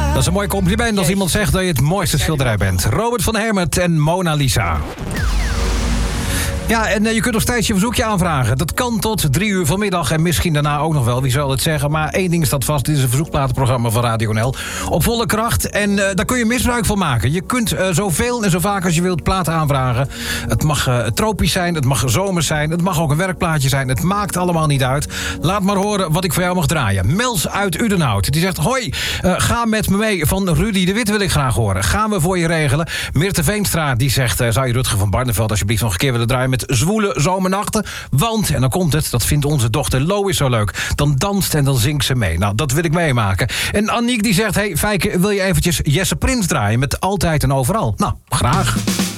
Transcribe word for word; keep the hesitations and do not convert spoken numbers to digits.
Dat is een mooi compliment als iemand zegt dat je het mooiste schilderij bent. Robert van Hermet en Mona Lisa. Ja, en uh, je kunt nog steeds je verzoekje aanvragen. Dat kan tot drie uur vanmiddag en misschien daarna ook nog wel. Wie zal het zeggen? Maar één ding staat vast. Dit is een verzoekplatenprogramma van Radio N L. Op volle kracht. En uh, daar kun je misbruik van maken. Je kunt uh, zoveel en zo vaak als je wilt platen aanvragen. Het mag uh, tropisch zijn, het mag zomers zijn. Het mag ook een werkplaatje zijn. Het maakt allemaal niet uit. Laat maar horen wat ik voor jou mag draaien. Mels uit Udenhout. Die zegt, hoi, uh, ga met me mee. Van Rudy de Wit wil ik graag horen. Gaan we voor je regelen. Mirte Veenstra die zegt, uh, zou je Rutger van Barneveld alsjeblieft nog een keer willen draaien met zwoele zomernachten? Want, en dan komt het, dat vindt onze dochter Lois zo leuk. Dan danst en dan zingt ze mee. Nou, dat wil ik meemaken. En Aniek die zegt, hey Fijke, wil je eventjes Jesse Prins draaien met Altijd en Overal? Nou, graag.